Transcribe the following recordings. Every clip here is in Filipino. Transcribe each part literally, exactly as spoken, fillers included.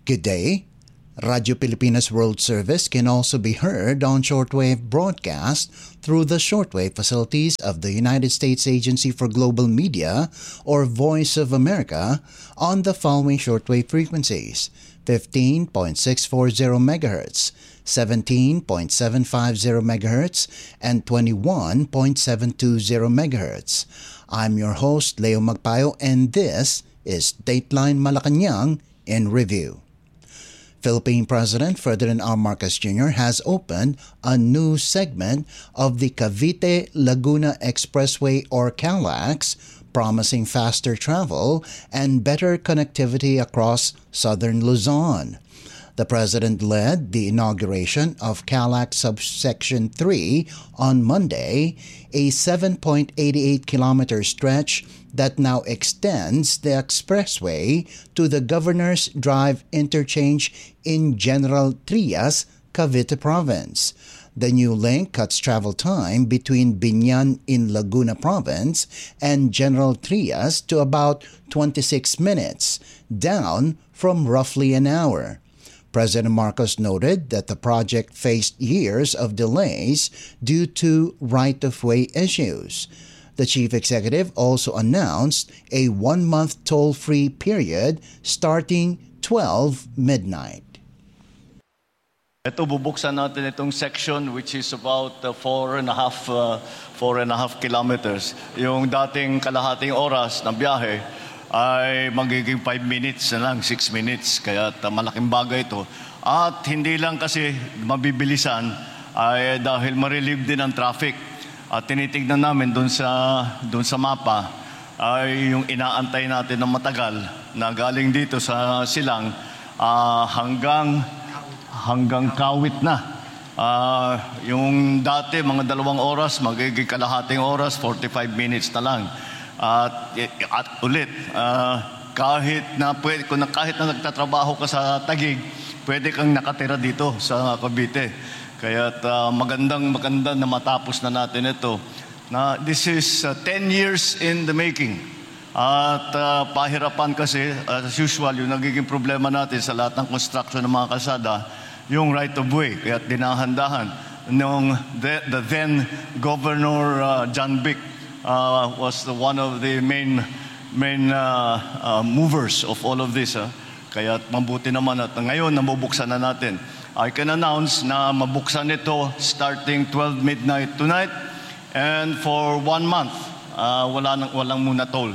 Good day. Radio Pilipinas World Service can also be heard on shortwave broadcast through the shortwave facilities of the United States Agency for Global Media or Voice of America on the following shortwave frequencies: fifteen point six four zero megahertz, seventeen point seven five zero megahertz, and twenty-one point seven two zero megahertz. I'm your host, Leo Magpayo, and this is Dateline Malacanang in Review. Philippine President Ferdinand R. Marcos Junior has opened a new segment of the Cavite-Laguna Expressway or CALAX, promising faster travel and better connectivity across southern Luzon. The President led the inauguration of CALAX Subsection three on Monday, a seven point eight eight kilometer stretch that now extends the expressway to the Governor's Drive interchange in General Trias, Cavite Province. The new link cuts travel time between Biñan in Laguna Province and General Trias to about twenty-six minutes, down from roughly an hour. President Marcos noted that the project faced years of delays due to right-of-way issues. The chief executive also announced a one-month toll-free period starting twelve midnight. Ito, bubuksan natin itong section which is about uh, four and a half, uh, four and a half kilometers. Yung dating kalahating oras ng biyahe ay magiging five minutes na lang, six minutes. Kaya uh, malaking bagay ito. At hindi lang kasi mabibilisan ay dahil ma-relieve din ang traffic. At tinitignan namin doon sa, doon sa mapa ay yung inaantay natin ng matagal na galing dito sa Silang uh, hanggang, hanggang Kawit na. Uh, yung dati mga dalawang oras, magiging kalahating oras, forty-five minutes na lang. At, at ulit, uh, kahit na pwede, kung kahit na nagtatrabaho ka sa Taguig, pwede kang nakatira dito sa Cavite. Kaya uh, magandang maganda na matapos na natin ito. Na this is uh, ten years in the making. At uh, pahirapan kasi, uh, as usual, yung nagiging problema natin sa lahat ng construction ng mga kalsada, yung right of way. Kaya dinahandahan nung the, the then Governor uh, John Vic Uh, was the one of the main main uh, uh, movers of all of this. Uh. Kaya mabuti naman at ngayon nabubuksan na natin. I can announce na mabuksan ito starting twelve midnight tonight and for one month uh, wala nang walang muna toll.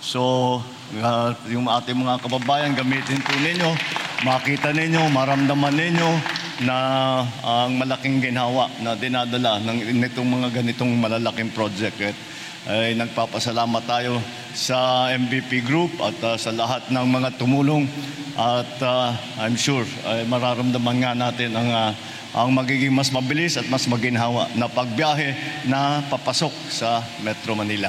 So uh, yung ating mga kababayan gamitin po ninyo, makita ninyo, maramdaman ninyo na ang malaking ginhawa na dinadala ng nitong mga ganitong malalaking project. Eh, ay nagpapasalamat tayo sa M V P Group at uh, sa lahat ng mga tumulong at uh, I'm sure ay mararamdaman nga natin ang, uh, ang magiging mas mabilis at mas maginhawa na pagbiyahe na papasok sa Metro Manila.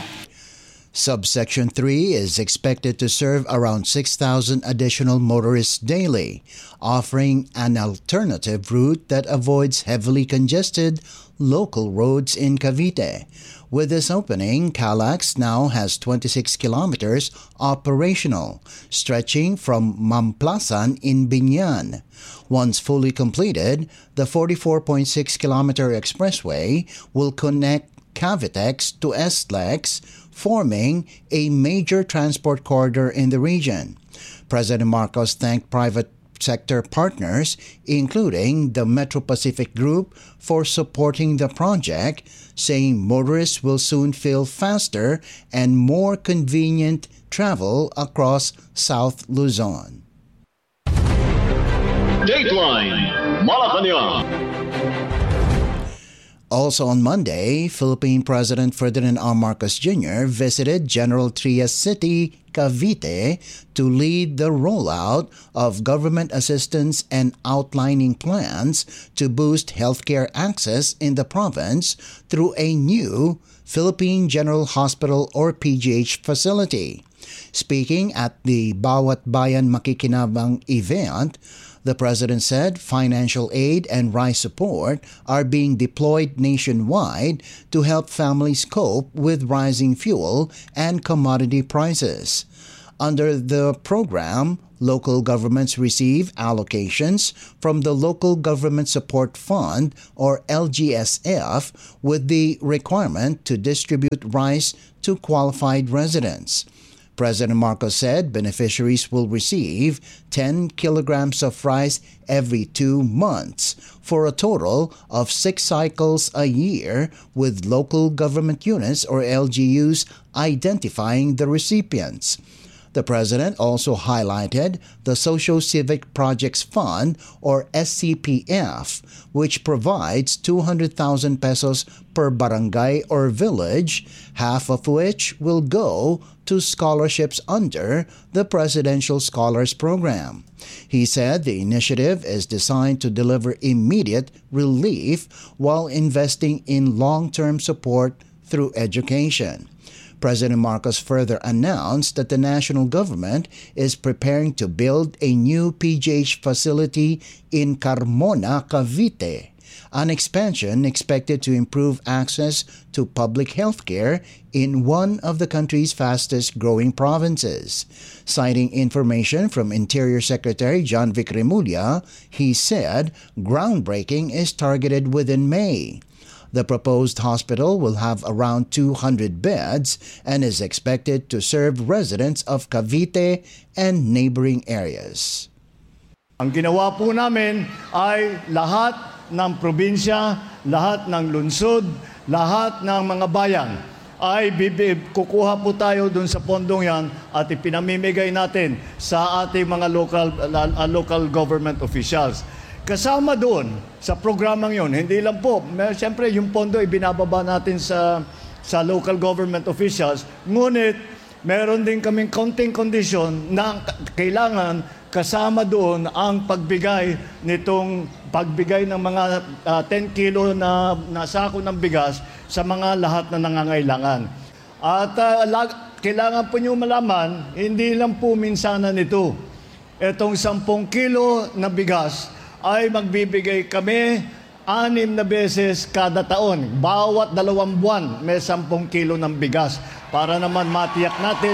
Subsection three is expected to serve around six thousand additional motorists daily, offering an alternative route that avoids heavily congested local roads in Cavite. With this opening, CALAX now has twenty-six kilometers operational, stretching from Mamplasan in Biñan. Once fully completed, the forty-four point six kilometer expressway will connect Cavitex to Estlex, forming a major transport corridor in the region. President Marcos thanked private sector partners, including the Metro Pacific Group, for supporting the project, saying motorists will soon feel faster and more convenient travel across South Luzon. Dateline Malacanang. Also on Monday, Philippine President Ferdinand R. Marcos Junior visited General Trias City, Cavite, to lead the rollout of government assistance and outlining plans to boost healthcare access in the province through a new Philippine General Hospital or P G H facility. Speaking at the Bawat Bayan Makikinabang event, the President said financial aid and rice support are being deployed nationwide to help families cope with rising fuel and commodity prices. Under the program, local governments receive allocations from the Local Government Support Fund or L G S F with the requirement to distribute rice to qualified residents. President Marcos said beneficiaries will receive ten kilograms of rice every two months for a total of six cycles a year, with local government units or L G Us identifying the recipients. The President also highlighted the Socio-Civic Projects Fund or S C P F, which provides two hundred thousand pesos per barangay or village, half of which will go to scholarships under the Presidential Scholars Program. He said the initiative is designed to deliver immediate relief while investing in long-term support through education. President Marcos further announced that the national government is preparing to build a new P G H facility in Carmona, Cavite, an expansion expected to improve access to public health care in one of the country's fastest-growing provinces. Citing information from Interior Secretary John Vic Remulla, he said groundbreaking is targeted within May. The proposed hospital will have around two hundred beds and is expected to serve residents of Cavite and neighboring areas. Ang ginawa po namin ay lahat ng probinsya, lahat ng lungsod, lahat ng mga bayan ay bibib, kukuha po tayo dun sa pondong yan at ipinamimigay natin sa ating mga local, uh, local government officials. Kasama doon sa programang yon, hindi lang po, may, siyempre yung pondo ay binababa natin sa, sa local government officials, ngunit meron din kaming counting condition na kailangan kasama doon ang pagbigay nitong pagbigay ng mga uh, ten kilo na, na sako ng bigas sa mga lahat na nangangailangan. At uh, lag, kailangan po nyo malaman, hindi lang po minsanan nito. Itong sampung kilo na bigas ay magbibigay kami anim na beses kada taon. Bawat dalawang buwan may sampung kilo ng bigas para naman matiyak natin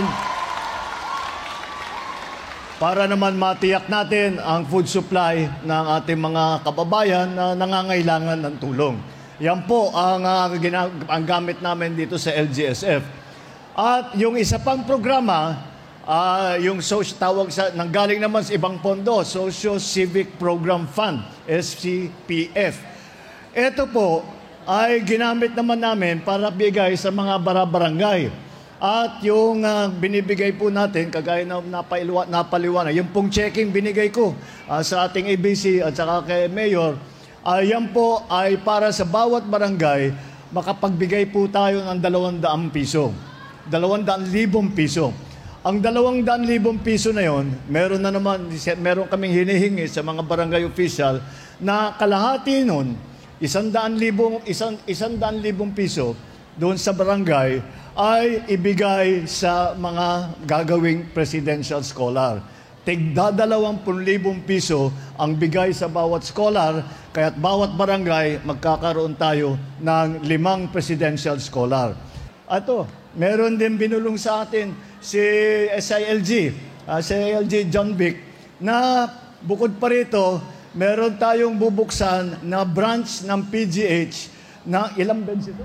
para naman matiyak natin ang food supply ng ating mga kababayan na nangangailangan ng tulong. Yan po ang, uh, ang gamit namin dito sa L G S F. At yung isa pang programa, Uh, yung so, tawag sa, nanggaling naman sa ibang pondo, Socio-Civic Program Fund, S C P F. Ito po ay ginamit naman namin para bigay sa mga barabarangay. At yung uh, binibigay po natin, kagaya na napaliwa, napaliwanag, yung pong checking binigay ko uh, sa ating A B C at saka kay Mayor, uh, yan po ay para sa bawat barangay, makapagbigay po tayo ng dalawang daang piso. Dalawang daang libong piso. Ang dalawang daan libong piso na yon, meron na naman, meron kaming hinihingi sa mga barangay official na kalahati nun, isang daan libong, isang, isang daan libong piso doon sa barangay ay ibigay sa mga gagawing presidential scholar. Tigda dalawampung libong piso ang bigay sa bawat scholar, kaya't bawat barangay magkakaroon tayo ng limang presidential scholar. Ato, meron din binulong sa atin si S I L G, uh, si S I L G John Vic, na bukod pa rito, meron tayong bubuksan na branch ng P G H na ilang beds ito?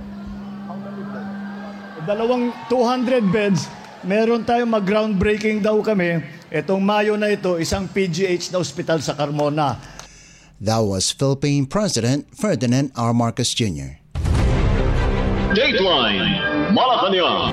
Dalawang two hundred beds. Meron tayong mag-groundbreaking daw kami. Itong Mayo na ito, isang P G H na ospital sa Carmona. That was Philippine President Ferdinand R. Marcos Junior Dateline Malacanang.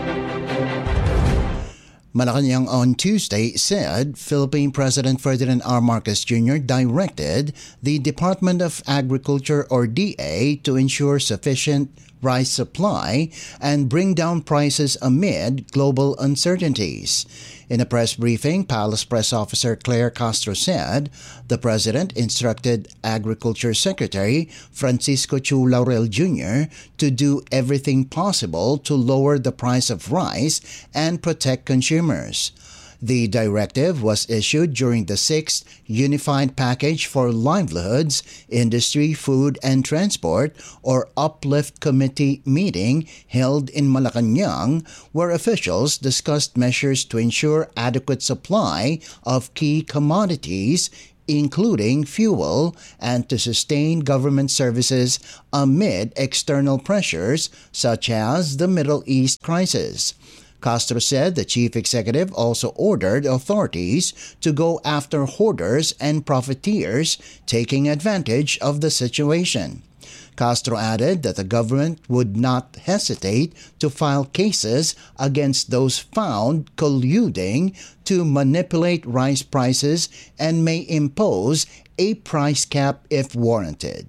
Malacanang on Tuesday said Philippine President Ferdinand R. Marcos Junior directed the Department of Agriculture or D A to ensure sufficient rice supply and bring down prices amid global uncertainties. In a press briefing, Palace Press Officer Claire Castro said the President instructed Agriculture Secretary Francisco Chu Laurel Junior to do everything possible to lower the price of rice and protect consumers. The directive was issued during the sixth Unified Package for Livelihoods, Industry, Food and Transport or Uplift Committee meeting held in Malacanang, where officials discussed measures to ensure adequate supply of key commodities, including fuel, and to sustain government services amid external pressures such as the Middle East crisis. Castro said the chief executive also ordered authorities to go after hoarders and profiteers taking advantage of the situation. Castro added that the government would not hesitate to file cases against those found colluding to manipulate rice prices and may impose a price cap if warranted.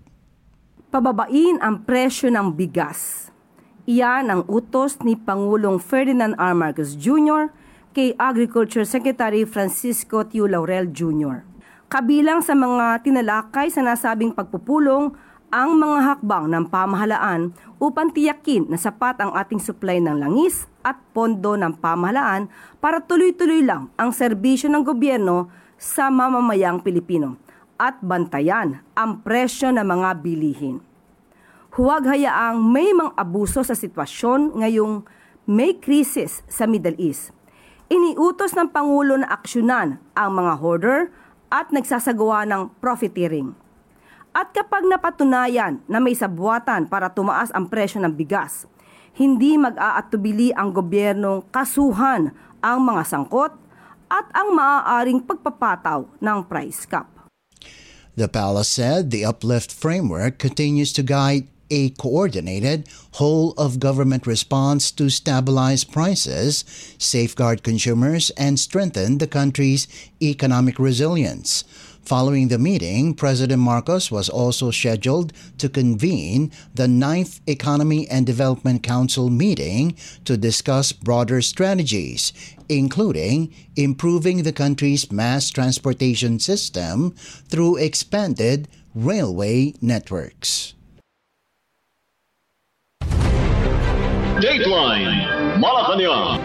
Pababain ang presyo ng bigas. Iyan ang utos ni Pangulong Ferdinand R. Marcos Junior kay Agriculture Secretary Francisco Tiu Laurel Junior Kabilang sa mga tinalakay sa nasabing pagpupulong ang mga hakbang ng pamahalaan upang tiyakin na sapat ang ating supply ng langis at pondo ng pamahalaan para tuloy-tuloy lang ang serbisyo ng gobyerno sa mamamayang Pilipino at bantayan ang presyo ng mga bilihin. Huwag hayaang may mga abuso sa sitwasyon ngayong may krisis sa Middle East. Iniutos ng Pangulo na aksyonan ang mga hoarder at nagsasagawa ng profiteering. At kapag napatunayan na may sabwatan para tumaas ang presyo ng bigas, hindi mag-aatubili ang gobyernong kasuhan ang mga sangkot at ang maaaring pagpapataw ng price cap. The palace said the uplift framework continues to guide a coordinated whole-of-government response to stabilize prices, safeguard consumers, and strengthen the country's economic resilience. Following the meeting, President Marcos was also scheduled to convene the ninth Economy and Development Council meeting to discuss broader strategies, including improving the country's mass transportation system through expanded railway networks. Dateline Malacanang.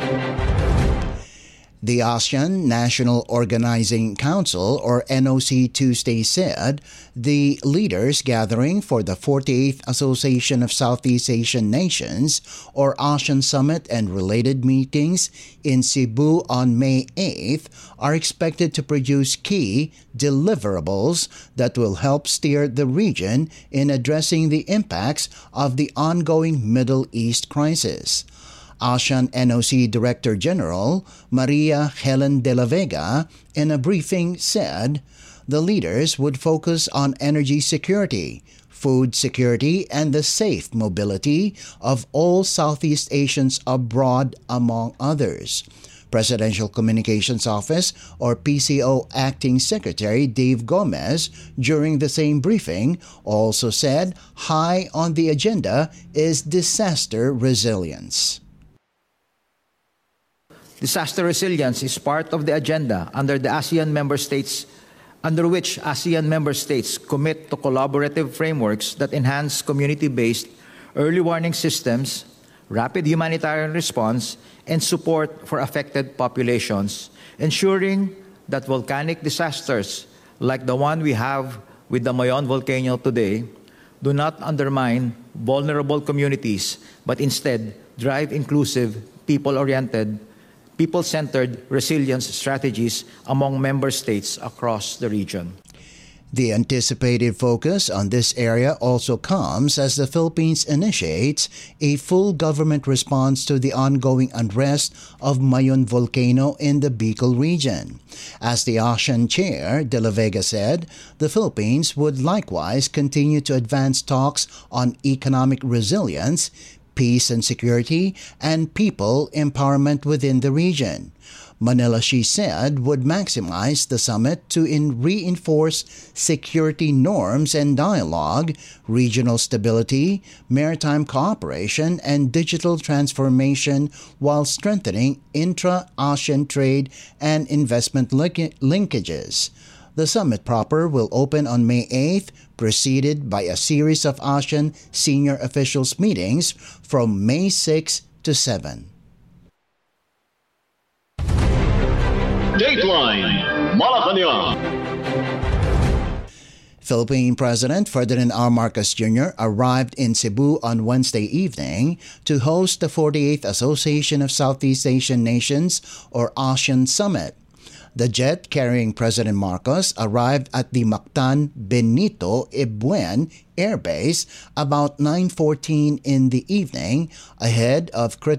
The ASEAN National Organizing Council, or N O C, Tuesday said the leaders gathering for the forty-eighth Association of Southeast Asian Nations, or ASEAN Summit, and related meetings in Cebu on May eighth are expected to produce key deliverables that will help steer the region in addressing the impacts of the ongoing Middle East crisis. ASEAN N O C Director General Maria Helen de la Vega, in a briefing, said the leaders would focus on energy security, food security, and the safe mobility of all Southeast Asians abroad, among others. Presidential Communications Office, or P C O Acting Secretary Dave Gomez, during the same briefing, also said high on the agenda is disaster resilience. Disaster resilience is part of the agenda under the ASEAN member states, under which ASEAN member states commit to collaborative frameworks that enhance community-based early warning systems, rapid humanitarian response, and support for affected populations, ensuring that volcanic disasters like the one we have with the Mayon volcano today do not undermine vulnerable communities, but instead drive inclusive, people-oriented, people-centered resilience strategies among member states across the region. The anticipated focus on this area also comes as the Philippines initiates a full government response to the ongoing unrest of Mayon volcano in the Bicol region. As the ASEAN chair, De La Vega said, the Philippines would likewise continue to advance talks on economic resilience, peace and security, and people empowerment within the region. Manila, she said, would maximize the summit to in reinforce security norms and dialogue, regional stability, maritime cooperation, and digital transformation while strengthening intra-ASEAN trade and investment link- linkages. The summit proper will open on May eighth, preceded by a series of ASEAN senior officials meetings from May sixth to seventh. Dateline Malacanang. Philippine President Ferdinand R. Marcos Junior arrived in Cebu on Wednesday evening to host the forty-eighth Association of Southeast Asian Nations or ASEAN Summit. The jet carrying President Marcos arrived at the Mactan Benito Ibuen Air Base about nine fourteen in the evening ahead of critical